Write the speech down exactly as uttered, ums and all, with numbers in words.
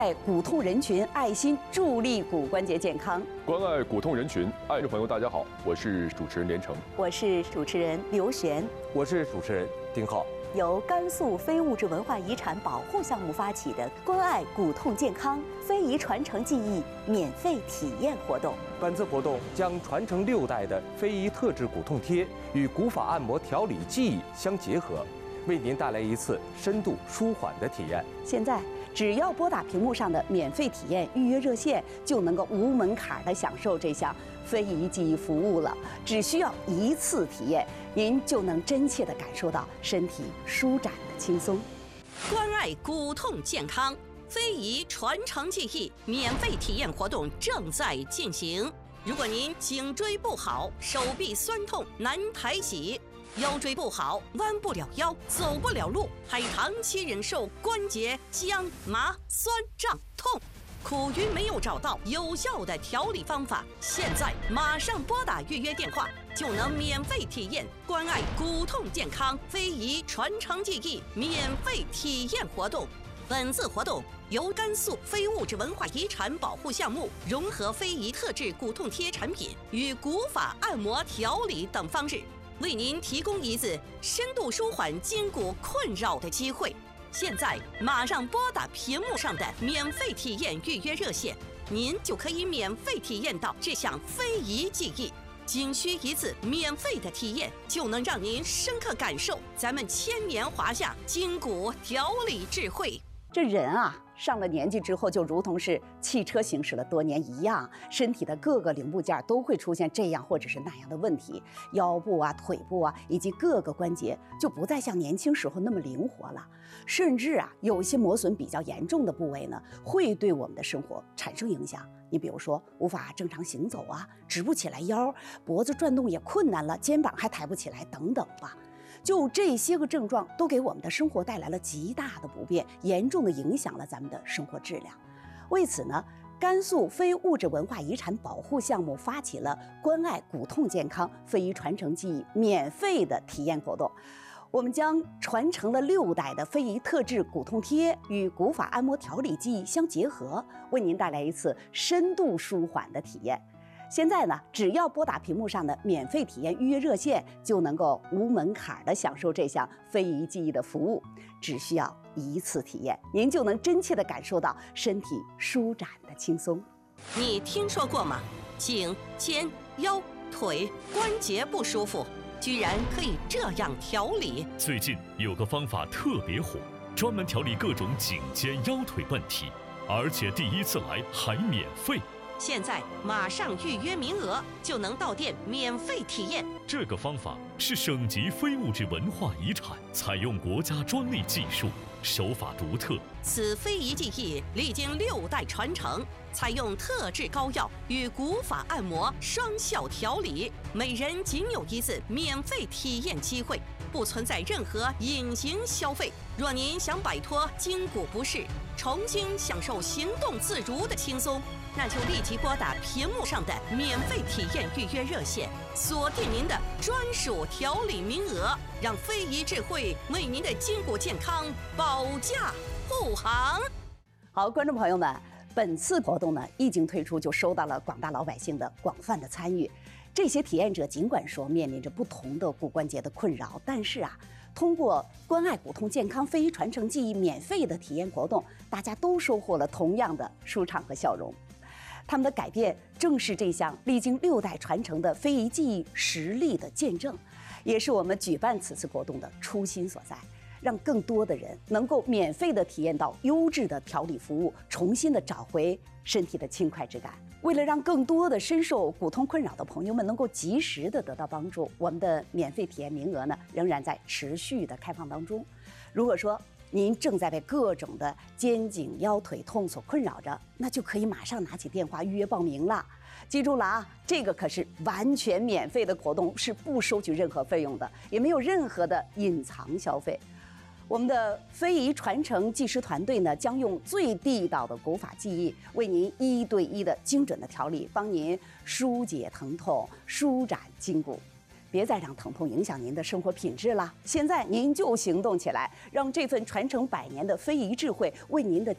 爱骨痛人群，爱心助力骨关节健康。 关爱骨痛人群，爱的朋友大家好，我是主持人连城， 我是主持人刘璇， 我是主持人丁浩。 由甘肃非物质文化遗产保护项目发起的关爱骨痛健康非遗传承技艺免费体验活动。 本次活动将传承六代的非遗特制骨痛贴与古法按摩调理技艺相结合，为您带来一次深度舒缓的体验。 现在只要拨打屏幕上的免费体验预约热线，就能够无门槛地享受这项非遗技艺服务了。只需要一次体验，您就能真切地感受到身体舒展的轻松。 关爱骨痛健康非遗传承技艺免费体验活动正在进行。如果您颈椎不好，手臂酸痛难抬起，腰椎不好，弯不了腰，走不了路，还长期忍受关节僵、麻、酸、胀、痛，苦于没有找到有效的调理方法，现在马上拨打预约电话，就能免费体验关爱骨痛健康非遗传承技艺免费体验活动。本次活动由甘肃非物质文化遗产保护项目融合非遗特制骨痛贴产品与古法按摩调理等方式，为您提供一次深度舒缓筋骨困扰的机会。现在马上拨打屏幕上的免费体验预约热线，您就可以免费体验到这项非遗技艺。仅需一次免费的体验，就能让您深刻感受咱们千年华夏筋骨调理智慧。 这人啊，上了年纪之后，就如同是汽车行驶了多年一样，身体的各个零部件都会出现这样或者是那样的问题，腰部啊、腿部啊，以及各个关节就不再像年轻时候那么灵活了，甚至啊，有一些磨损比较严重的部位呢，会对我们的生活产生影响。你比如说，无法正常行走啊，直不起来腰，脖子转动也困难了，肩膀还抬不起来，等等吧。就这些个症状都给我们的生活带来了极大的不便，严重的影响了咱们的生活质量。为此呢，甘肃非物质文化遗产保护项目发起了关爱骨痛健康非遗传承技艺免费的体验活动。我们将传承了六代的非遗特制骨痛贴与古法按摩调理技艺相结合，为您带来一次深度舒缓的体验。现在呢，只要拨打屏幕上的免费体验预约热线，就能够无门槛地享受这项非遗技艺的服务。只需要一次体验，您就能真切地感受到身体舒展的轻松。 你听说过吗？颈、肩、腰、腿关节不舒服，居然可以这样调理。 最近有个方法特别火，专门调理各种颈肩腰腿问题，而且第一次来还免费。 现在马上预约名额，就能到店免费体验。 这个方法是省级非物质文化遗产，采用国家专利技术，手法独特。 此非遗技艺历经六代传承，采用特制膏药与古法按摩双效调理，每人仅有一次免费体验机会，不存在任何隐形消费。若您想摆脱筋骨不适，重新享受行动自如的轻松，那就立即拨打屏幕上的免费体验预约热线，锁定您的专属调理名额，让非遗智慧为您的筋骨健康保驾护航。 好，观众朋友们，本次活动呢一经推出，就收到了广大老百姓的广泛的参与。这些体验者尽管说面临着不同的骨关节的困扰，但是啊，通过关爱骨痛健康非遗传承技艺免费的体验活动，大家都收获了同样的舒畅和笑容。他们的改变正是这项历经六代传承的非遗技艺实力的见证，也是我们举办此次活动的初心所在，让更多的人能够免费的体验到优质的调理服务，重新的找回身体的轻快之感。为了让更多的深受骨痛困扰的朋友们能够及时的得到帮助，我们的免费体验名额呢仍然在持续的开放当中。如果说您正在被各种的肩颈腰腿痛所困扰着，那就可以马上拿起电话预约报名了。记住了啊，这个可是完全免费的活动，是不收取任何费用的，也没有任何的隐藏消费。我们的非遗传承技师团队呢，将用最地道的古法技艺，为您一对一的精准的调理，帮您疏解疼痛，舒展筋骨。别再让疼痛影响您的生活品质了。现在您就行动起来，让这份传承百年的非遗智慧为您的